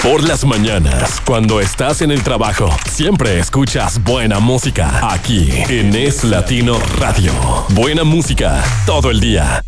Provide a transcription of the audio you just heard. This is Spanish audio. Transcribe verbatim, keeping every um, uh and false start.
Por las mañanas, cuando estás en el trabajo, siempre escuchas buena música aquí en Es Latino Radio. Buena música todo el día.